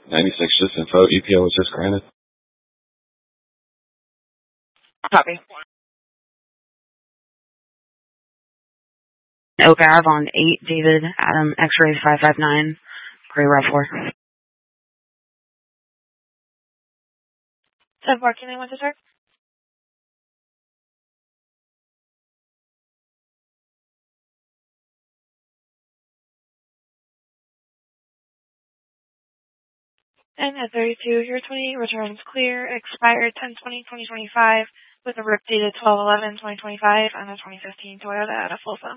96 just info. EPO was just granted. Copy. Oak Ave on 8, David, Adam, X-ray 559, Gray RAV4. 10 parking, anyone to start? And at 32, your 28 returns clear, expired 10/20/2025, with a RIP dated 12/11/2025, and a 2015 Toyota at a full sum.